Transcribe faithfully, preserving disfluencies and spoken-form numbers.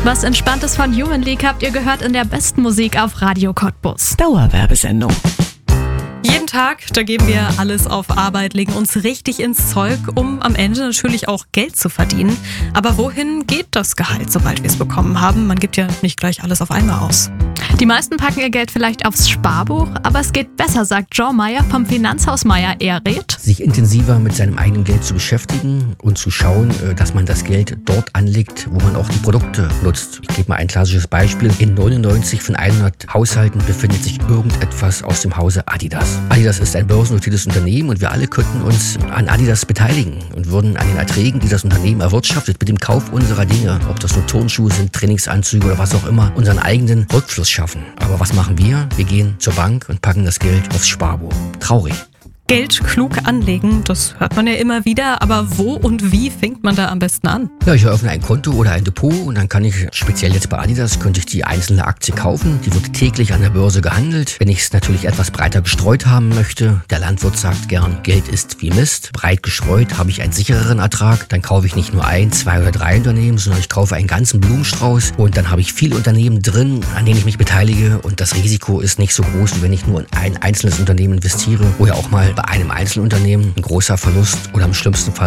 Was Entspanntes von Human League habt ihr gehört in der besten Musik auf Radio Cottbus. Dauerwerbesendung. Jeden Tag, da geben wir alles auf Arbeit, legen uns richtig ins Zeug, um am Ende natürlich auch Geld zu verdienen. Aber wohin geht das Gehalt, sobald wir es bekommen haben? Man gibt ja nicht gleich alles auf einmal aus. Die meisten packen ihr Geld vielleicht aufs Sparbuch, aber es geht besser, sagt Jean Meyer vom Finanzhaus Meyer. Er rät, sich intensiver mit seinem eigenen Geld zu beschäftigen und zu schauen, dass man das Geld dort anlegt, wo man auch die Produkte nutzt. Ich gebe mal ein klassisches Beispiel. In neunundneunzig von hundert Haushalten befindet sich irgendetwas aus dem Hause Adidas. Adidas ist ein börsennotiertes Unternehmen und wir alle könnten uns an Adidas beteiligen und würden an den Erträgen, die das Unternehmen erwirtschaftet, mit dem Kauf unserer Dinge, ob das nur Turnschuhe sind, Trainingsanzüge oder was auch immer, unseren eigenen Rückfluss schaffen. Aber was machen wir? Wir gehen zur Bank und packen das Geld aufs Sparbuch. Traurig. Geld klug anlegen, das hört man ja immer wieder, aber wo und wie fängt man da am besten an? Ja, ich eröffne ein Konto oder ein Depot und dann kann ich, speziell jetzt bei Adidas, könnte ich die einzelne Aktie kaufen. Die wird täglich an der Börse gehandelt. Wenn ich es natürlich etwas breiter gestreut haben möchte, der Landwirt sagt gern, Geld ist wie Mist. Breit gestreut habe ich einen sichereren Ertrag. Dann kaufe ich nicht nur ein, zwei oder drei Unternehmen, sondern ich kaufe einen ganzen Blumenstrauß und dann habe ich viele Unternehmen drin, an denen ich mich beteilige und das Risiko ist nicht so groß, wie wenn ich nur in ein einzelnes Unternehmen investiere, wo ja auch mal bei einem Einzelunternehmen ein großer Verlust oder im schlimmsten Fall